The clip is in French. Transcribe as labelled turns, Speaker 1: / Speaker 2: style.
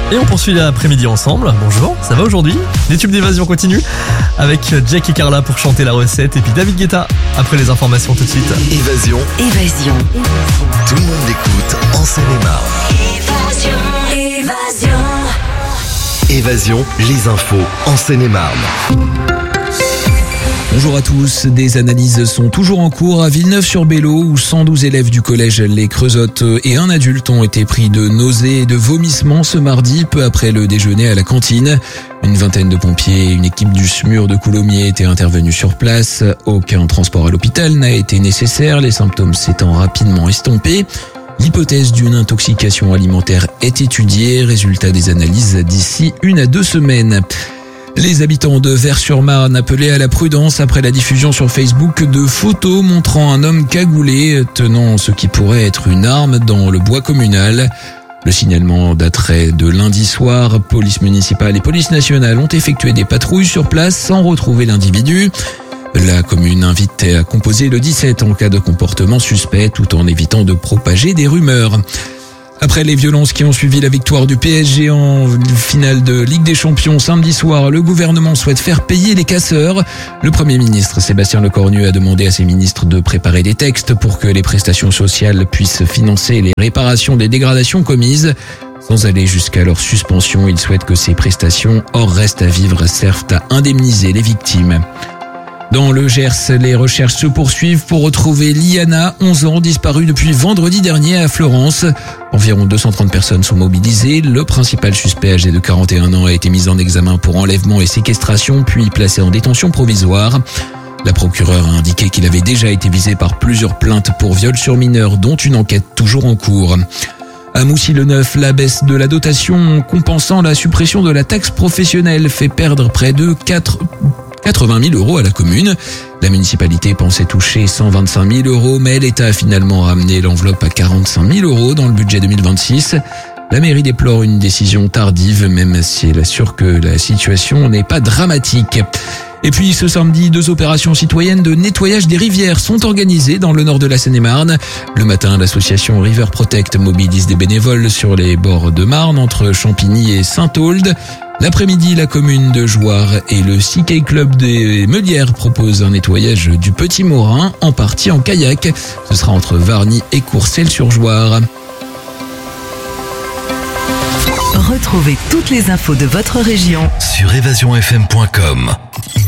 Speaker 1: Et on poursuit l'après-midi ensemble. Bonjour, ça va aujourd'hui? Les tubes d'évasion continuent avec Jack et Carla pour chanter la recette et puis David Guetta après les informations tout de suite.
Speaker 2: Évasion. Tout le monde l'écoute en Seine-et-Marne. Évasion, les infos en Seine-et-Marne.
Speaker 3: Bonjour à tous, des analyses sont toujours en cours à Villeneuve-sur-Bello où 112 élèves du collège Les Creusottes et un adulte ont été pris de nausées et de vomissements ce mardi peu après le déjeuner à la cantine. Une vingtaine de pompiers et une équipe du SMUR de Coulommiers étaient intervenus sur place. Aucun transport à l'hôpital n'a été nécessaire, les symptômes s'étant rapidement estompés. L'hypothèse d'une intoxication alimentaire est étudiée, résultat des analyses d'ici 1 à 2 semaines. Les habitants de Vaires-sur-Marne appelaient à la prudence après la diffusion sur Facebook de photos montrant un homme cagoulé tenant ce qui pourrait être une arme dans le bois communal. Le signalement daterait de lundi soir. Police municipale et police nationale ont effectué des patrouilles sur place sans retrouver l'individu. La commune invite à composer le 17 en cas de comportement suspect tout en évitant de propager des rumeurs. Après les violences qui ont suivi la victoire du PSG en finale de Ligue des Champions samedi soir, le gouvernement souhaite faire payer les casseurs. Le Premier ministre Sébastien Lecornu a demandé à ses ministres de préparer des textes pour que les prestations sociales puissent financer les réparations des dégradations commises. Sans aller jusqu'à leur suspension, il souhaite que ces prestations hors reste à vivre servent à indemniser les victimes. Dans le Gers, les recherches se poursuivent pour retrouver Liana, 11 ans, disparue depuis vendredi dernier à Florence. Environ 230 personnes sont mobilisées. Le principal suspect, âgé de 41 ans, a été mis en examen pour enlèvement et séquestration, puis placé en détention provisoire. La procureure a indiqué qu'il avait déjà été visé par plusieurs plaintes pour viol sur mineurs, dont une enquête toujours en cours. À Moussy-le-Neuf, la baisse de la dotation compensant la suppression de la taxe professionnelle fait perdre près de 80 000 euros à la commune. La municipalité pensait toucher 125 000 euros, mais l'État a finalement ramené l'enveloppe à 45 000 euros dans le budget 2026. La mairie déplore une décision tardive, même si elle assure que la situation n'est pas dramatique. Et puis ce samedi, 2 opérations citoyennes de nettoyage des rivières sont organisées dans le nord de la Seine-et-Marne. Le matin, l'association River Protect mobilise des bénévoles sur les bords de Marne entre Champigny et Saint-Auld. L'après-midi, la commune de Jouarre et le Ski Club des Meulières proposent un nettoyage du Petit Morin, en partie en kayak. Ce sera entre Varny et Courcelles-sur-Jouarre.
Speaker 4: Retrouvez toutes les infos de votre région
Speaker 2: Sur évasionfm.com.